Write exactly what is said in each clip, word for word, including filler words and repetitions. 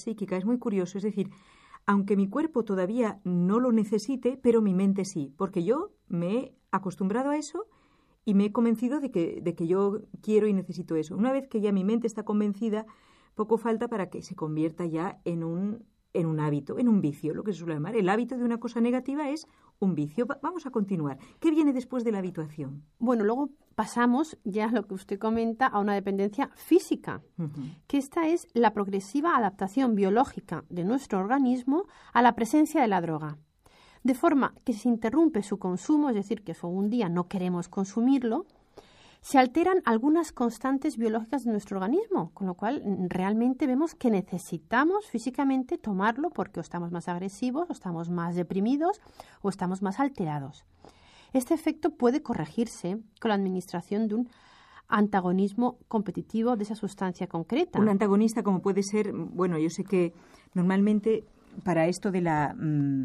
psíquica. Es muy curioso, es decir, aunque mi cuerpo todavía no lo necesite, pero mi mente sí, porque yo me he acostumbrado a eso y me he convencido de que, de que yo quiero y necesito eso. Una vez que ya mi mente está convencida, poco falta para que se convierta ya en un, en un hábito, en un vicio, lo que se suele llamar. El hábito de una cosa negativa es un vicio. Va- vamos a continuar. ¿Qué viene después de la habituación? Bueno, luego pasamos ya a lo que usted comenta, a una dependencia física, Uh-huh. que esta es la progresiva adaptación biológica de nuestro organismo a la presencia de la droga. De forma que si se interrumpe su consumo, es decir, que si un día no queremos consumirlo, se alteran algunas constantes biológicas de nuestro organismo, con lo cual mm, realmente vemos que necesitamos físicamente tomarlo porque o estamos más agresivos, o estamos más deprimidos, o estamos más alterados. Este efecto puede corregirse con la administración de un antagonismo competitivo de esa sustancia concreta. Un antagonista como puede ser, bueno, yo sé que normalmente para esto de la mm,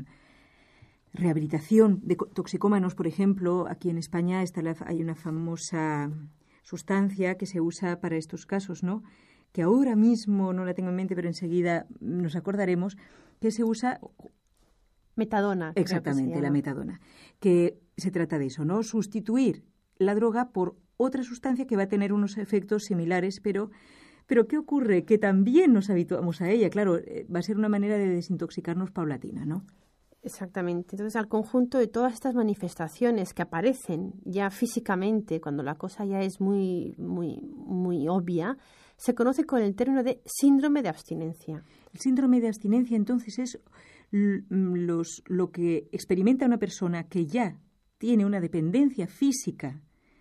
rehabilitación de co- toxicómanos, por ejemplo, aquí en España está la- hay una famosa sustancia que se usa para estos casos, ¿no? Que ahora mismo no la tengo en mente, pero enseguida nos acordaremos, que se usa Metadona. creo que se exactamente, la llama. metadona, que se trata de eso, ¿no? Sustituir la droga por otra sustancia que va a tener unos efectos similares, pero, pero ¿qué ocurre? Que también nos habituamos a ella, claro, eh, va a ser una manera de desintoxicarnos paulatina, ¿no? Exactamente. Entonces, al conjunto de todas estas manifestaciones que aparecen ya físicamente, cuando la cosa ya es muy, muy, muy obvia, se conoce con el término de síndrome de abstinencia. El síndrome de abstinencia, entonces, es l- los, lo que experimenta una persona que ya tiene una dependencia física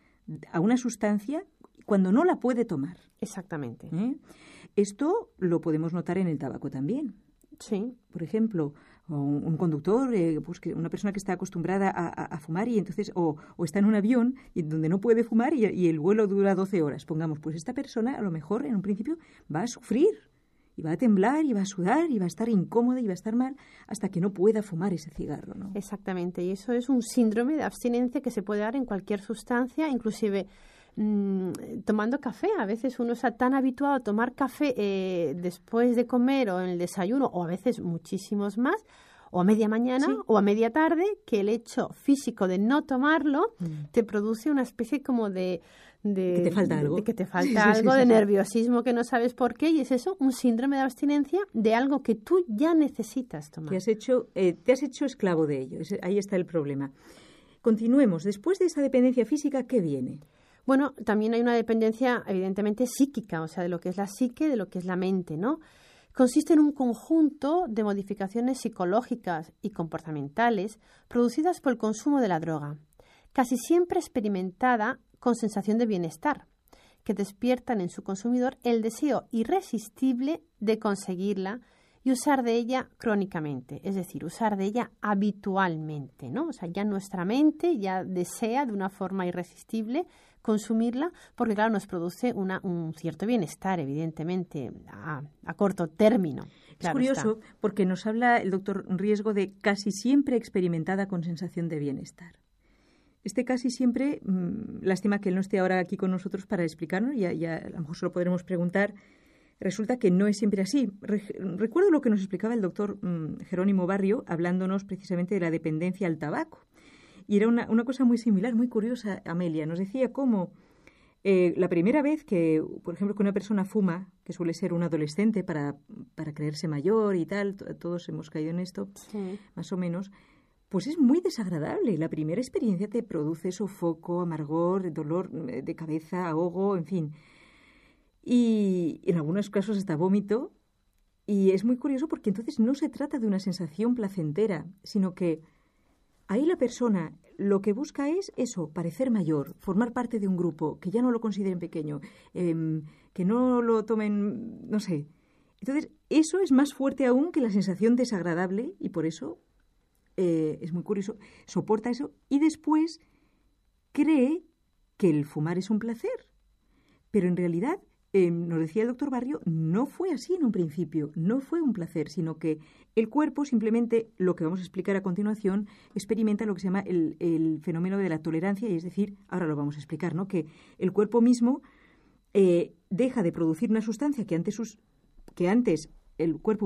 a una sustancia cuando no la puede tomar. Exactamente. ¿eh? Esto lo podemos notar en el tabaco también. Sí. Por ejemplo, o un, un conductor, eh, pues que una persona que está acostumbrada a, a- a fumar y entonces, o, o está en un avión y donde no puede fumar y, y el vuelo dura doce horas, pongamos, pues esta persona a lo mejor en un principio va a sufrir y va a temblar y va a sudar y va a estar incómoda y va a estar mal hasta que no pueda fumar ese cigarro, ¿no? Exactamente. Y eso es un síndrome de abstinencia que se puede dar en cualquier sustancia, inclusive mm, tomando café. A veces uno está tan habituado a tomar café eh, después de comer o en el desayuno, o a veces muchísimos más, o a media mañana Sí. o a media tarde, que el hecho físico de no tomarlo Mm. te produce una especie como de... de Que te falta de- algo. de que te Sí, falta sí, sí, algo, sí, de sí. nerviosismo que no sabes por qué, y es eso, un síndrome de abstinencia de algo que tú ya necesitas tomar. Que has hecho, eh, te has hecho esclavo de ello. Ese- ahí está el problema. Continuemos. Después de esta dependencia física, ¿qué viene? Bueno, también hay una dependencia evidentemente psíquica, o sea, de lo que es la psique, de lo que es la mente, ¿no? Consiste en un conjunto de modificaciones psicológicas y comportamentales producidas por el consumo de la droga, casi siempre experimentada con sensación de bienestar, que despiertan en su consumidor el deseo irresistible de conseguirla y usar de ella crónicamente, es decir, usar de ella habitualmente, ¿no? O sea, ya nuestra mente ya desea de una forma irresistible consumirla porque, claro, nos produce una, un cierto bienestar, evidentemente, a, a corto término. Es Claro curioso está. porque nos habla el doctor Riesgo de casi siempre experimentada con sensación de bienestar. Este casi siempre, mmm, lástima que él no esté ahora aquí con nosotros para explicarnos, ya, ya a lo mejor se lo podremos preguntar. Resulta que no es siempre así. Re- recuerdo lo que nos explicaba el doctor mmm, Jerónimo Barrio, hablándonos precisamente de la dependencia al tabaco. Y era una, una cosa muy similar, muy curiosa, Amelia. Nos decía cómo eh, la primera vez que, por ejemplo, que una persona fuma, que suele ser un adolescente para, para creerse mayor y tal, to- todos hemos caído en esto, Sí. más o menos, pues es muy desagradable. La primera experiencia te produce sofoco, amargor, dolor eh, de cabeza, ahogo, en fin. Y en algunos casos hasta vómito. Y es muy curioso porque entonces no se trata de una sensación placentera, sino que ahí la persona lo que busca es eso, parecer mayor, formar parte de un grupo, que ya no lo consideren pequeño, eh, que no lo tomen, no sé. Entonces, eso es más fuerte aún que la sensación desagradable y por eso eh, es muy curioso, soporta eso y después cree que el fumar es un placer. Pero en realidad, eh, nos decía el doctor Barrio, no fue así en un principio, no fue un placer, sino que el cuerpo simplemente, lo que vamos a explicar a continuación, experimenta lo que se llama el, el fenómeno de la tolerancia, y es decir, ahora lo vamos a explicar, ¿no? Que el cuerpo mismo eh, deja de producir una sustancia que antes, sus, que antes el cuerpo